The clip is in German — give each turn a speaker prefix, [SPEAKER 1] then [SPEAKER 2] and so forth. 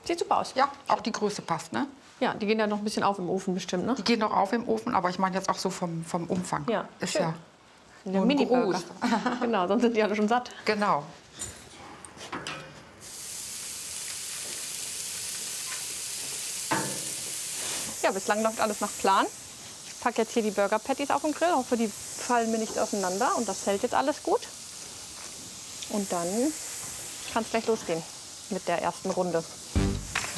[SPEAKER 1] Sieht super aus.
[SPEAKER 2] Ja, auch die Größe passt, ne?
[SPEAKER 1] Ja, die gehen ja noch ein bisschen auf im Ofen bestimmt, ne?
[SPEAKER 2] Die gehen noch auf im Ofen, aber ich meine jetzt auch so vom Umfang.
[SPEAKER 1] Ja,
[SPEAKER 2] Ist
[SPEAKER 1] schön.
[SPEAKER 2] ja
[SPEAKER 1] Der
[SPEAKER 2] nur ein
[SPEAKER 1] Mini-Burger.
[SPEAKER 2] Gruß.
[SPEAKER 1] Genau, sonst sind die alle schon satt.
[SPEAKER 2] Genau.
[SPEAKER 1] Ja, bislang läuft alles nach Plan. Ich packe jetzt hier die Burger Patties auf den Grill. Hoffe, die fallen mir nicht auseinander. Und das hält jetzt alles gut. Und dann kann es gleich losgehen mit der ersten Runde.